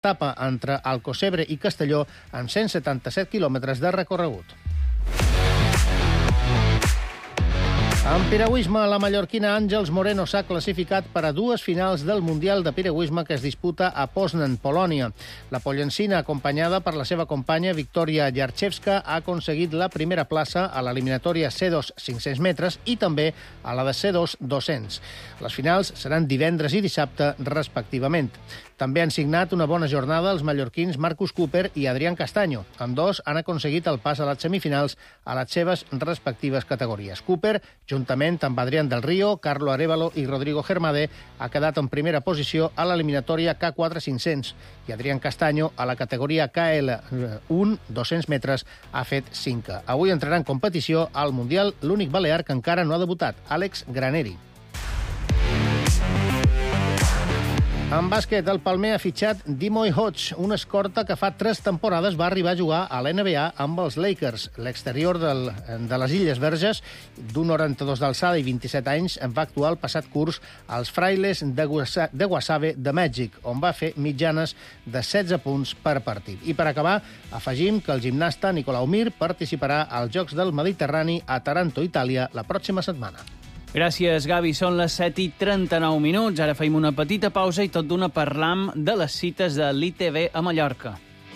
etapa entre Alcocebre i Castelló amb 177 quilòmetres de recorregut. En piragüisme, la mallorquina Àngels Moreno s'ha classificat per a 2 finals del Mundial de Piragüisme que es disputa a Poznan, Polònia. La pollencina, acompanyada per la seva companya Victoria Jarchewska, ha aconseguit la primera plaça a l'eliminatòria C2 500 metres i també a la de C2 200. Les finals seran divendres i dissabte, respectivament. També han signat una bona jornada els mallorquins Marcus Cooper i Adrián Castaño. Ambdós han aconseguit el pas a les semifinals a les seves respectives categories. Cooper, juntament amb Adrián del Río, Carlo Arévalo i Rodrigo Germade, ha quedat en primera posició a l'eliminatòria K4 500 i Adrián Castaño, a la categoria KL1 200 metres, ha fet 5. Avui entrarà en competició al Mundial l'únic balear que encara no ha debutat, Àlex Graneri. En bàsquet, el Palmer ha fitxat Dimoy Hodge, un escorta que fa 3 temporades va arribar a jugar a l'NBA amb els Lakers. L'exterior de les Illes Verges, d'un 92 d'alçada i 27 anys, en va actuar el passat curs als Frailes de Guasave de Mèxic, on va fer mitjanes de 16 punts per partit. I per acabar, afegim que el gimnasta Nicolau Mir participarà als Jocs del Mediterrani a Taranto, Itàlia, la pròxima setmana. Gràcies, Gavi. Són les 7:39. Ara feim una petita pausa i tot d'una parlam de les cites de l'ITV a Mallorca.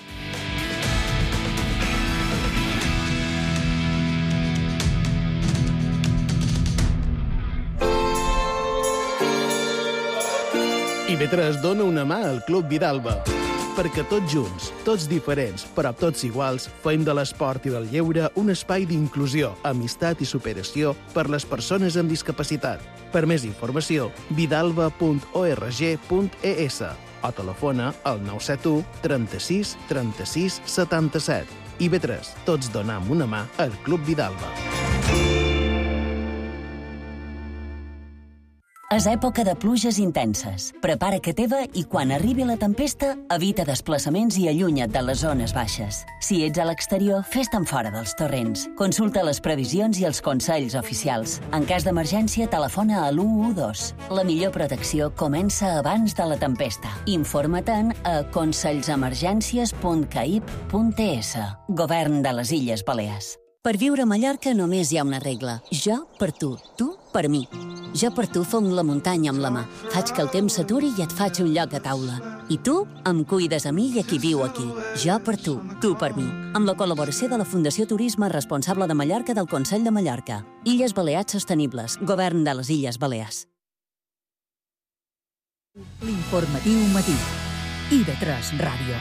IB3 dona una mà al Club Vidalba. Perquè tots junts, tots diferents, però tots iguals, fem de l'esport i del lleure un espai d'inclusió, amistat i superació per les persones amb discapacitat. Per més informació, vidalba.org.es o telefona al 971 36 36 77. IB3, tots donam una mà al Club Vidalba. És època de pluges intenses. Prepara que teva i quan arribi la tempesta, evita desplaçaments i allunya't de les zones baixes. Si ets a l'exterior, fes-te'n fora dels torrents. Consulta les previsions i els consells oficials. En cas d'emergència, telefona a l'112. La millor protecció comença abans de la tempesta. Informa-te'n a consells-emergències.caip.es. Govern de les Illes Balears. Per viure a Mallorca només hi ha una regla. Jo per tu per mi. Jo per tu fong la muntanya amb la mà. Faig que el temps s'aturi i et faig un lloc a taula. I tu em cuides a mi i a qui viu aquí. Jo per tu per mi. Amb la col·laboració de la Fundació Turisme Responsable de Mallorca del Consell de Mallorca. Illes Balears Sostenibles. Govern de les Illes Balears. L'informatiu matí. IB3 Ràdio.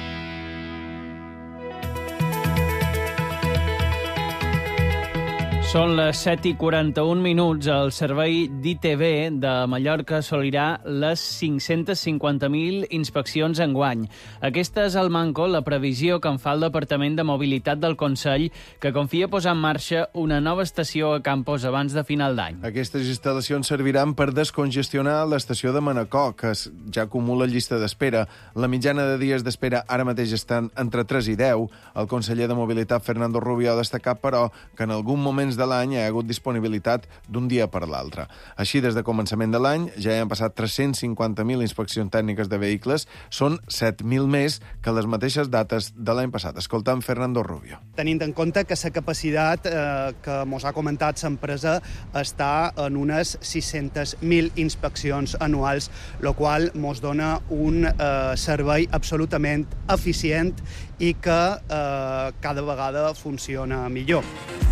Són les 7:41. El servei d'ITV de Mallorca assolirà les 550.000 inspeccions enguany. Aquesta és al manco la previsió que en fa el Departament de Mobilitat del Consell, que confia posar en marxa una nova estació a Campos abans de final d'any. Aquestes instal·lacions serviran per descongestionar l'estació de Manacor, que ja acumula llista d'espera. La mitjana de dies d'espera ara mateix estan entre 3 i 10. El conseller de Mobilitat, Fernando Rubio, ha destacat, però, que en alguns moments de l'any hi ha hagut disponibilitat d'un dia per l'altre. Així, des de començament de l'any, ja hi han passat 350.000 inspeccions tècniques de vehicles. Són 7.000 més que les mateixes dates de l'any passat. Escoltam Fernando Rubio. Tenint en compte que la capacitat que mos ha comentat l'empresa està en unes 600.000 inspeccions anuals, el qual mos dona un servei absolutament eficient i que cada vegada funciona millor.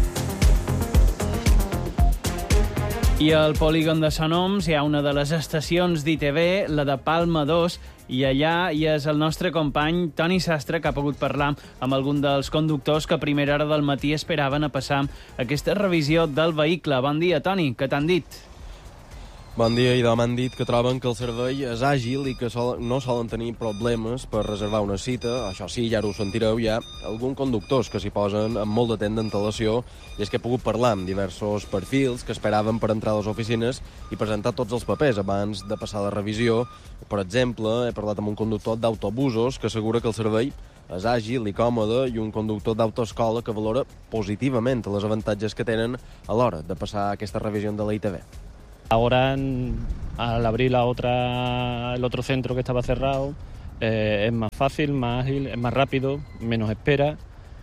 I al polígon de Sant Oms hi ha una de les estacions d'ITV, la de Palma 2, i allà hi és el nostre company Toni Sastre, que ha pogut parlar amb algun dels conductors que a primera hora del matí esperaven a passar aquesta revisió del vehicle. Bon dia, Toni, què t'han dit? Bon dia, i m'han dit que troben que el servei és àgil i que no solen tenir problemes per reservar una cita. Això sí, ja ho sentireu, hi ha alguns conductors que s'hi posen amb molt de temps d'antelació, i és que he pogut parlar amb diversos perfils que esperaven per entrar a les oficines i presentar tots els papers abans de passar la revisió. Per exemple, he parlat amb un conductor d'autobusos que assegura que el servei és àgil i còmode, i un conductor d'autoescola que valora positivament els avantatges que tenen a l'hora de passar aquesta revisió de la ITV. Ahora, al abrir el otro centro que estaba cerrado, Es más fácil, más ágil, es más rápido, menos espera,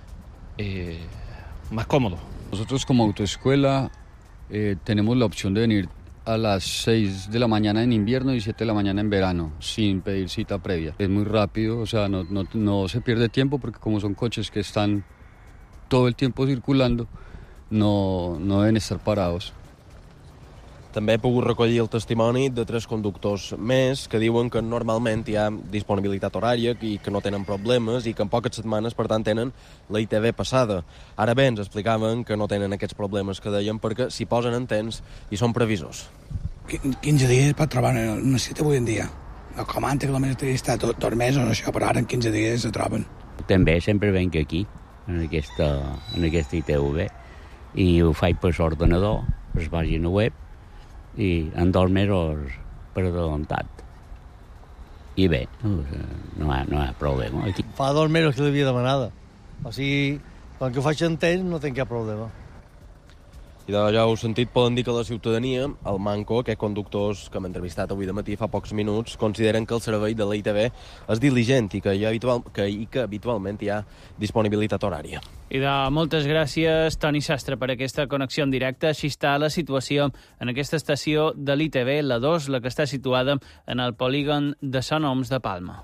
más cómodo. Nosotros como autoescuela tenemos la opción de venir a las 6 de la mañana en invierno y 7 de la mañana en verano, sin pedir cita previa. Es muy rápido, o sea, no se pierde tiempo porque como son coches que están todo el tiempo circulando, no deben estar parados. També he pogut recollir el testimoni de 3 conductors més que diuen que normalment hi ha disponibilitat horària i que no tenen problemes i que en poques setmanes, per tant, tenen la ITV passada. Ara bé, ens explicaven que no tenen aquests problemes que deien perquè s'hi posen en temps i són previsors. 15 dies per trobar una cita avui en dia. No com antes, que només està tot mesos o això, però ara en 15 dies se troben. També sempre venc aquí, en aquesta ITV, i ho faig per l'ordenador, per la pàgina web, i en 2 mesos per adelantat. I bé, no hi ha problema. Aquí. Fa 2 mesos que l'havia demanada. O sigui, quan que ho faig en temps no tinc cap problema. I de ja heu sentit, poden dir que la ciutadania, el Manco, aquests conductors que hem entrevistat avui de matí fa pocs minuts, consideren que el servei de la ITV és diligent i que habitualment hi ha disponibilitat horària. I de moltes gràcies, Toni Sastre, per aquesta connexió en directe. Així està la situació en aquesta estació de l'ITV, la 2, la que està situada en el polígon de Sant Oms de Palma.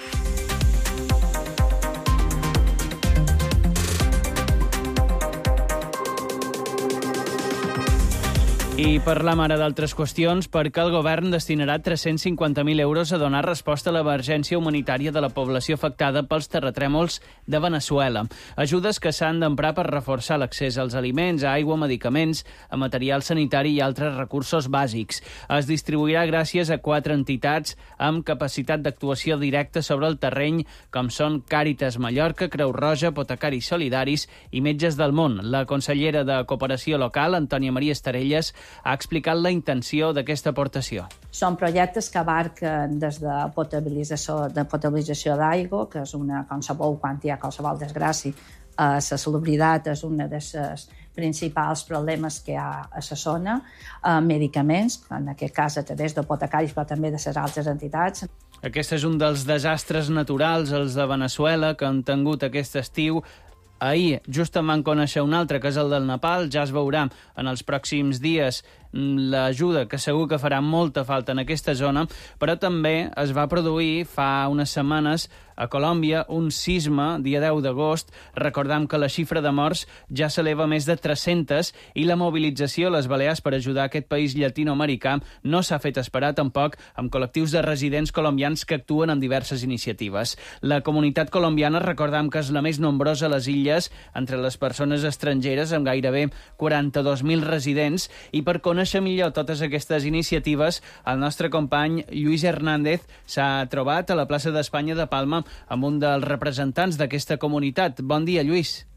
I parlam ara d'altres qüestions perquè el govern destinarà 350.000 euros a donar resposta a l'emergència humanitària de la població afectada pels terratrèmols de Veneçuela. Ajudes que s'han d'emprar per reforçar l'accés als aliments, a aigua, medicaments, a material sanitari i altres recursos bàsics. Es distribuirà gràcies a 4 entitats amb capacitat d'actuació directa sobre el terreny, com són Càritas Mallorca, Creu Roja, Apotecaris Solidaris i Metges del Món. La consellera de Cooperació Local, Antònia Maria Estarelles, ha explicat la intenció d'aquesta aportació. Són projectes que abarquen des de potabilització d'aigua, que és una, com sabeu, quan hi ha qualsevol desgràcia, la salubritat és un dels principals problemes que hi ha a la zona, medicaments, en aquest cas a través d'apotecaris, però també de les altres entitats. Aquest és un dels desastres naturals, els de Veneçuela, que han tingut aquest estiu. Ahir just en van conèixer un altre, que és el del Nepal. Ja es veurà en els pròxims dies l'ajuda, que segur que farà molta falta en aquesta zona, però també es va produir fa unes setmanes a Colòmbia un sisme, dia 10 d'agost. Recordam que la xifra de morts ja s'eleva a més de 300 i la mobilització a les Balears per ajudar aquest país llatinoamericà no s'ha fet esperar tampoc, amb col·lectius de residents colombians que actuen en diverses iniciatives. La comunitat colombiana, recordam que és la més nombrosa a les illes entre les persones estrangeres, amb gairebé 42.000 residents, i per conèixer millor totes aquestes iniciatives, el nostre company Lluís Hernández s'ha trobat a la plaça d'Espanya de Palma amb un dels representants d'aquesta comunitat. Bon dia, Lluís.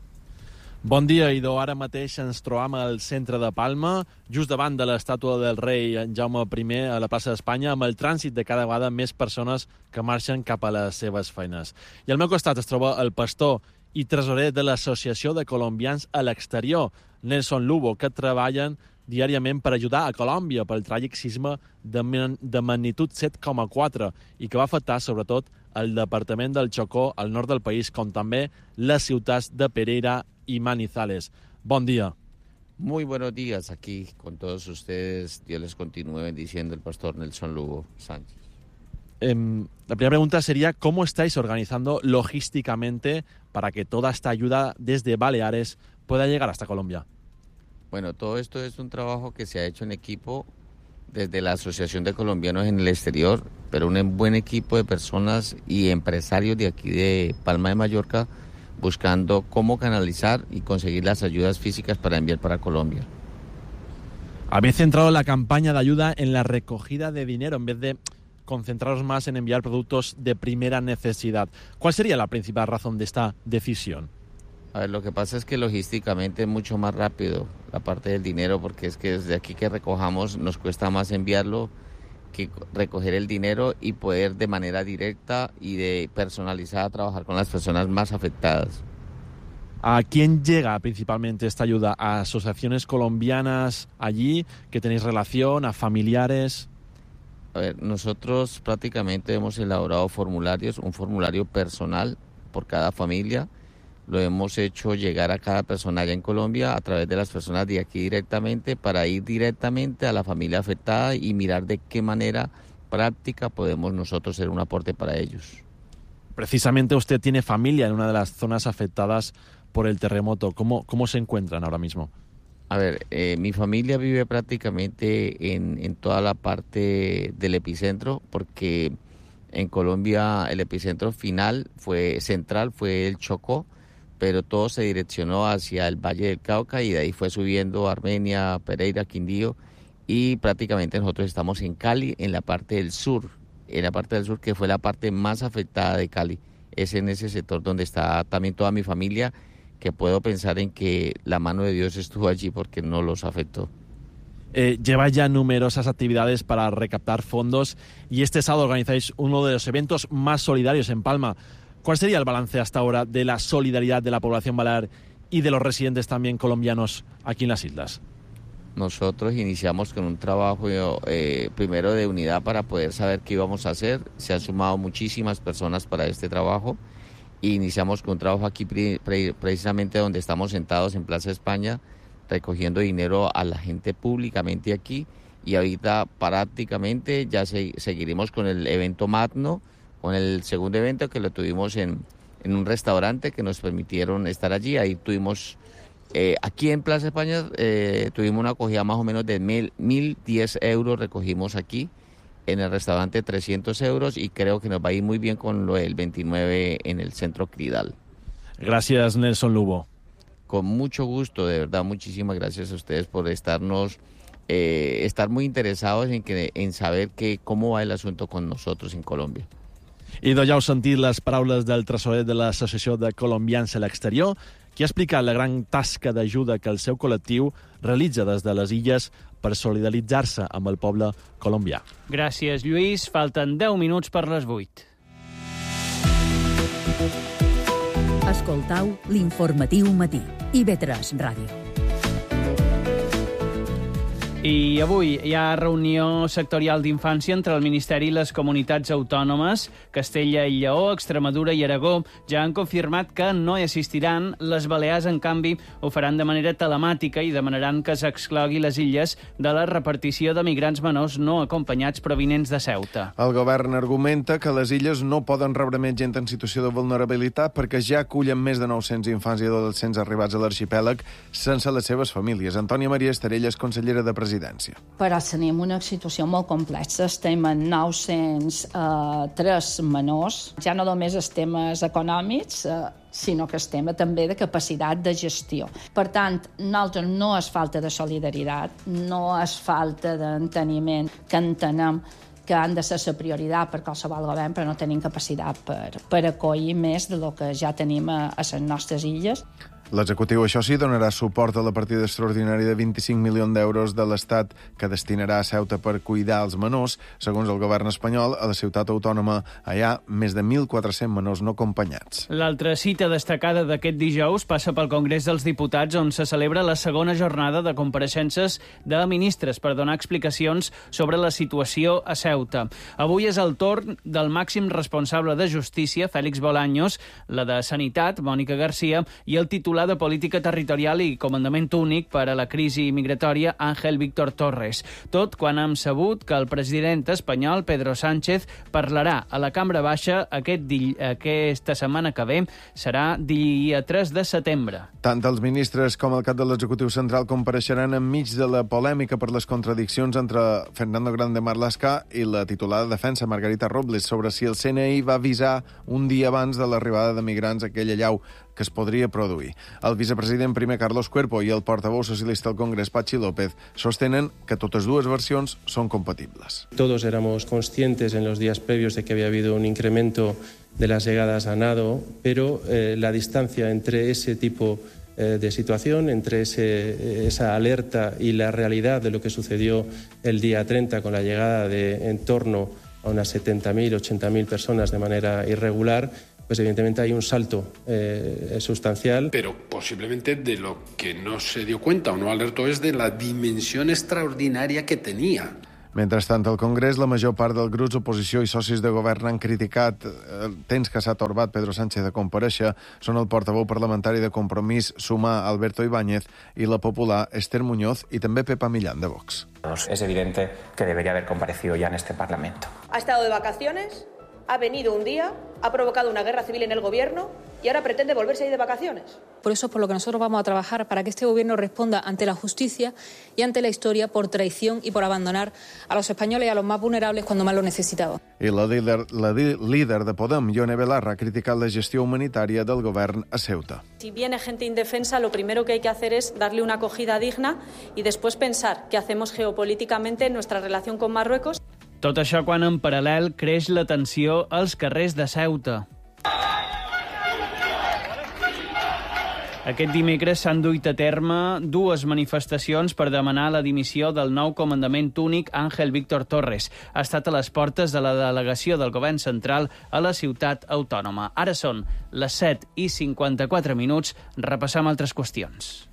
Bon dia, Idò. Ara mateix ens trobam al centre de Palma, just davant de l'estàtua del rei Jaume I a la plaça d'Espanya, amb el trànsit de cada vegada més persones que marxen cap a les seves feines. I al meu costat es troba el pastor i tresorer de l'Associació de Colombians a l'Exterior, Nelson Lugo, que treballen diàriament per ajudar a Colòmbia pel tràgic sisme de magnitud 7,4 i que va afectar sobretot el departament del Chocó, al nord del país, com també les ciutats de Pereira y Manizales. Bon día. Muy buenos días aquí con todos ustedes. Dios les continúe bendiciendo, el pastor Nelson Lugo Sánchez. La primera pregunta sería, ¿cómo estáis organizando logísticamente para que toda esta ayuda desde Baleares pueda llegar hasta Colombia? Bueno, todo esto es un trabajo que se ha hecho en equipo desde la Asociación de Colombianos en el Exterior, pero un buen equipo de personas y empresarios de aquí de Palma de Mallorca buscando cómo canalizar y conseguir las ayudas físicas para enviar para Colombia. Habéis centrado la campaña de ayuda en la recogida de dinero en vez de concentraros más en enviar productos de primera necesidad. ¿Cuál sería la principal razón de esta decisión? A ver, lo que pasa es que logísticamente es mucho más rápido la parte del dinero, porque es que desde aquí que recojamos nos cuesta más enviarlo que recoger el dinero y poder de manera directa y de personalizada trabajar con las personas más afectadas. ¿A quién llega principalmente esta ayuda? ¿A asociaciones colombianas allí que tenéis relación? ¿A familiares? A ver, nosotros prácticamente hemos elaborado formularios, un formulario personal por cada familia. Lo hemos hecho llegar a cada persona allá en Colombia a través de las personas de aquí directamente para ir directamente a la familia afectada y mirar de qué manera práctica podemos nosotros ser un aporte para ellos. Precisamente usted tiene familia en una de las zonas afectadas por el terremoto. ¿Cómo se encuentran ahora mismo? A ver, mi familia vive prácticamente en toda la parte del epicentro, porque en Colombia el epicentro central fue el Chocó, pero todo se direccionó hacia el Valle del Cauca y de ahí fue subiendo Armenia, Pereira, Quindío, y prácticamente nosotros estamos en Cali, en la parte del sur, que fue la parte más afectada de Cali. Es en ese sector donde está también toda mi familia, que puedo pensar en que la mano de Dios estuvo allí porque no los afectó. Lleva ya numerosas actividades para recaptar fondos y este sábado organizáis uno de los eventos más solidarios en Palma. ¿Cuál sería el balance hasta ahora de la solidaridad de la población balear y de los residentes también colombianos aquí en las islas? Nosotros iniciamos con un trabajo primero de unidad para poder saber qué íbamos a hacer. Se han sumado muchísimas personas para este trabajo. Y iniciamos con un trabajo aquí precisamente donde estamos sentados en Plaza España, recogiendo dinero a la gente públicamente aquí. Y ahorita prácticamente ya seguiremos con el evento magno, con el segundo evento que lo tuvimos en un restaurante que nos permitieron estar allí. Ahí tuvimos, aquí en Plaza España, tuvimos una acogida más o menos de 1.010 euros recogimos aquí. En el restaurante 300 euros y creo que nos va a ir muy bien con lo del 29 en el centro Cridal. Gracias, Nelson Lugo. Con mucho gusto, de verdad, muchísimas gracias a ustedes por estar muy interesados en saber cómo va el asunto con nosotros en Colombia. Idò, ja heu sentit les paraules del tresorer de l'Associació de Colombians a l'exterior, qui ha explicat la gran tasca d'ajuda que el seu col·lectiu realitza des de les illes per solidaritzar-se amb el poble colombià. Gràcies, Lluís. Falten 10 minuts per les 8. Escoltau l'informatiu matí. IB3 Ràdio. I avui hi ha reunió sectorial d'infància entre el Ministeri i les comunitats autònomes. Castella i Lleó, Extremadura i Aragó ja han confirmat que no hi assistiran. Les Balears, en canvi, ho faran de manera telemàtica i demanaran que s'exclogui les illes de la repartició de migrants menors no acompanyats provinents de Ceuta. El govern argumenta que les illes no poden rebre més gent en situació de vulnerabilitat perquè ja acullen més de 900 infants i adolescents arribats a l'arxipèlag sense les seves famílies. Antònia Maria Estarella és consellera de Presidència. Però tenim una situació molt complexa. Estem en 903 menors. Ja no només els temes econòmics, sinó que estem també de capacitat de gestió. Per tant, nosaltres no és falta de solidaritat, no és falta d'enteniment, que entenem que han de ser la prioritat per qualsevol govern, però no tenim capacitat per acollir més del que ja tenim a les nostres illes. L'executiu, això sí, donarà suport a la partida extraordinària de 25 milions d'euros de l'Estat que destinarà a Ceuta per cuidar els menors. Segons el govern espanyol, a la ciutat autònoma hi ha més de 1.400 menors no acompanyats. L'altra cita destacada d'aquest dijous passa pel Congrés dels Diputats, on se celebra la segona jornada de compareixences de ministres per donar explicacions sobre la situació a Ceuta. Avui és el torn del màxim responsable de Justícia, Félix Bolaños, la de Sanitat, Mònica Garcia, i el titular de Política Territorial i Comandament Únic per a la crisi migratòria, Ángel Víctor Torres. Tot quan hem sabut que el president espanyol, Pedro Sánchez, parlarà a la Cambra Baixa aquesta setmana que ve, serà dia 3 de setembre. Tant els ministres com el cap de l'executiu central compareixeran enmig de la polèmica per les contradiccions entre Fernando Grande Marlaska i la titular de Defensa, Margarita Robles, sobre si el CNI va avisar un dia abans de l'arribada de migrants a aquella llau que es podria produir. El vicepresident primer, Carlos Cuerpo, i el portaveu socialista al Congrés, Patxi López, sostenen que totes dues versions són compatibles. Todos éramos conscientes en los días previos de que había habido un incremento de las llegadas a nado, pero la distancia entre ese tipo de situación, entre esa alerta y la realidad de lo que sucedió el día 30 con la llegada de en torno a unas 70.000, 80.000 personas de manera irregular, pues evidentemente hay un salto sustancial. Pero posiblemente de lo que no se dio cuenta o no alertó es de la dimensión extraordinaria que tenía. Mentrestant, al Congrés, la major part dels grups d'oposició i socis de govern han criticat el temps que s'ha torbat Pedro Sánchez de comparèixer. Són el portaveu parlamentari de Compromís, Sumar, Alberto Ibáñez, i la popular, Esther Muñoz, i també Pepa Millán, de Vox. Es evidente que debería haber comparecido ya en este Parlamento. Ha estado de vacaciones, ha venido un día, ha provocado una guerra civil en el gobierno y ahora pretende volverse a ir de vacaciones. Por eso es por lo que nosotros vamos a trabajar, para que este gobierno responda ante la justicia y ante la historia por traición y por abandonar a los españoles y a los más vulnerables cuando más lo necesitaban. I la líder de Podem, Ione Belarra, ha criticat la gestió humanitària del govern a Ceuta. Si viene gente indefensa, lo primero que hay que hacer es darle una acogida digna y después pensar qué hacemos geopolíticamente en nuestra relación con Marruecos. Tot això quan en paral·lel creix la tensió als carrers de Ceuta. Aquest dimecres s'han duit a terme dues manifestacions per demanar la dimissió del nou comandament únic Ángel Víctor Torres. Ha estat a les portes de la delegació del govern central a la ciutat autònoma. Ara són les 7:54. Repassam altres qüestions.